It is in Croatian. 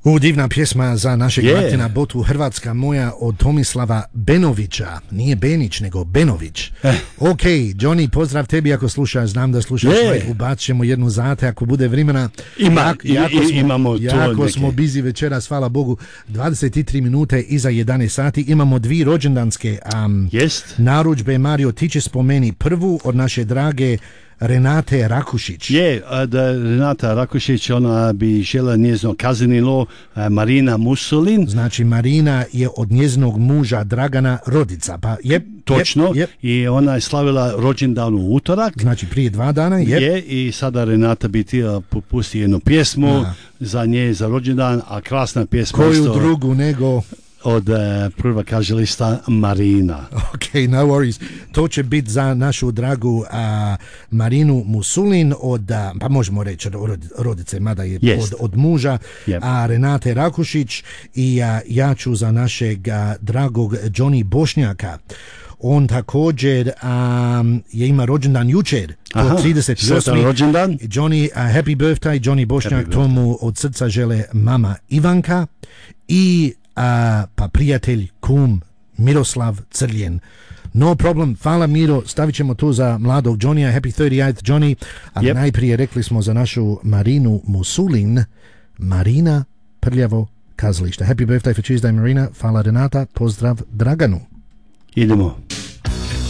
Divna pjesma za našeg Martina Botu, Hrvatska moja, od Tomislava Benovića. Nije Benić, nego Benović. Ok, Johnny, pozdrav tebi ako slušaš, znam da slušaš, ubacit ćemo jednu zate ako bude vremena. Jako smo busy večeras, hvala Bogu, 23 minute iza 11 sati. Imamo dvije rođendanske narudžbe. Mario, ti će spomeni prvu od naše drage Renate Rakušić. Da Renata Rakušić, ona bi žela njezino kaznilo Marina Musulin. Znači Marina je od njezinog muža Dragana rodica. Pa točno. I ona je slavila rođendan u utorak. Znači prije 2 dana. I sada Renata bi htjela popusti jednu pjesmu za nje, za rođendan, a krasna pjesma. Koju drugu nego od prva kazališta Marina. Ok, no worries. To će biti za našu dragu Marinu Musulin od, pa možemo reći rodice, mada je od muža, Renate Rakušić, i ja ću za našeg dragog Johnny Bošnjaka. On također je ima rođendan jučer, 38. rođendan. Johnny, happy birthday, Johnny Bošnjak, tomu od srca žele mama Ivanka i pa prijatelj, kum Miroslav Crljen. No problem, hvala Miro, stavit ćemo tu za mladog Johnny, happy 38th Johnny, ali najprije rekli smo za našu Marinu Musulin, Marina Prljavo kazalište. Happy birthday for Tuesday Marina, hvala Renata, pozdrav Draganu. Idemo.